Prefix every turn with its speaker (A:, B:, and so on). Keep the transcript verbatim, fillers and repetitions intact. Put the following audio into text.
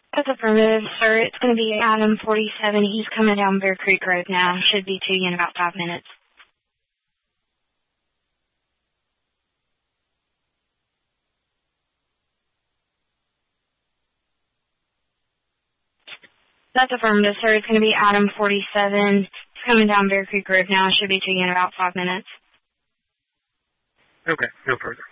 A: That's affirmative, sir. It's going to be Adam forty-seven. He's coming down Bear Creek Road now. Should be to you in about five minutes. That's affirmative, sir. It's going to be Adam forty-seven. He's coming down Bear Creek Road now. Should be to you in about five minutes.
B: Okay, no further.